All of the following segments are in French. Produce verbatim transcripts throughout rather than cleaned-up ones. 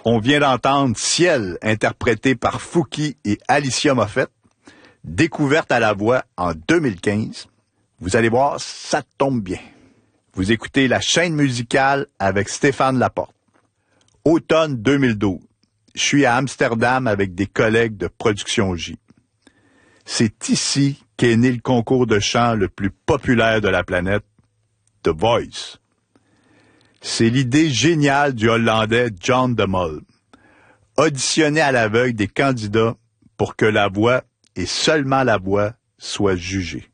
On vient d'entendre Ciel, interprété par Fouki et Alicia Moffett, découverte à la voix en deux mille quinze. Vous allez voir, ça tombe bien. Vous écoutez La Chaîne musicale avec Stéphane Laporte. Automne deux mille douze. Je suis à Amsterdam avec des collègues de Production J. C'est ici qu'est né le concours de chant le plus populaire de la planète, The Voice. C'est l'idée géniale du Hollandais John de Mol. Auditionner à l'aveugle des candidats pour que la voix, et seulement la voix, soit jugée.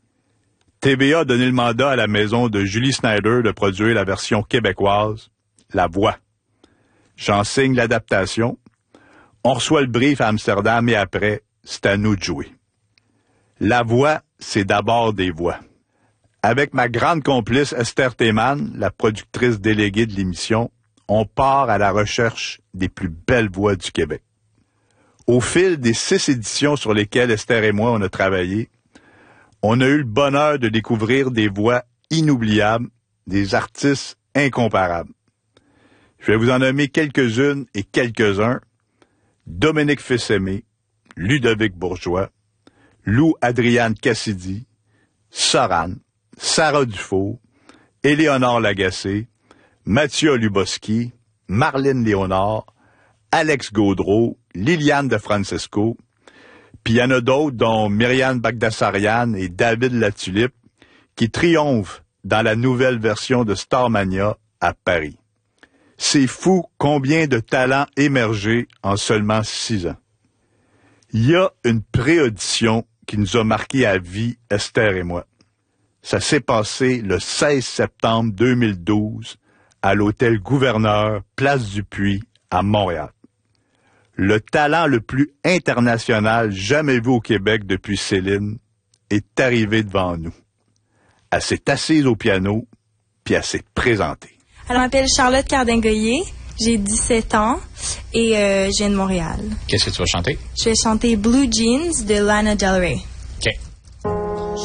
T V A a donné le mandat à la maison de Julie Snyder de produire la version québécoise, La Voix. J'en signe l'adaptation. On reçoit le brief à Amsterdam et après, c'est à nous de jouer. La voix, c'est d'abord des voix. Avec ma grande complice Esther Théman, la productrice déléguée de l'émission, on part à la recherche des plus belles voix du Québec. Au fil des six éditions sur lesquelles Esther et moi on a travaillé, on a eu le bonheur de découvrir des voix inoubliables, des artistes incomparables. Je vais vous en nommer quelques-unes et quelques-uns. Dominique Fils-Aimé, Ludovic Bourgeois, Lou Adriane Cassidy, Soran, Sarah Dufault, Éléonore Lagacé, Mathieu Luboski, Marlène Léonard, Alex Gaudreau, Liliane de Francesco, puis il y en a d'autres, dont Myriam Bagdasarian et David Latulippe, qui triomphent dans la nouvelle version de Starmania à Paris. C'est fou combien de talents émergés en seulement six ans. Il y a une pré-audition qui nous a marqué à vie, Esther et moi. Ça s'est passé le seize septembre deux mille douze à l'hôtel Gouverneur, place du Puy, à Montréal. Le talent le plus international jamais vu au Québec depuis Céline est arrivé devant nous. Elle s'est assise au piano, puis elle s'est présentée. Alors, je m'appelle Charlotte Cardin-Goyer, j'ai dix-sept ans et euh, je viens de Montréal. Qu'est-ce que tu vas chanter? Je vais chanter Blue Jeans de Lana Del Rey.